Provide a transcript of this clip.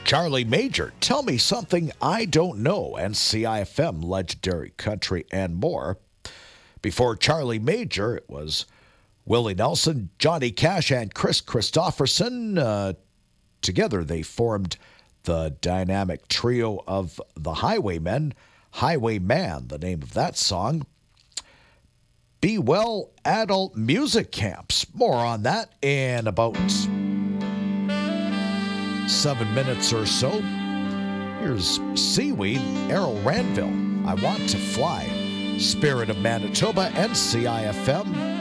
Charlie Major, Tell Me Something I Don't Know, and CIFM, Legendary Country, and more. Before Charlie Major, it was Willie Nelson, Johnny Cash, and Chris Christopherson. Together, they formed the dynamic trio of the Highwaymen. Highwayman, the name of that song. Be Well Adult Music Camps. More on that in about 7 minutes or so. Here's Seaweed, Errol Ranville. I Want to Fly. Spirit of Manitoba and CIFM.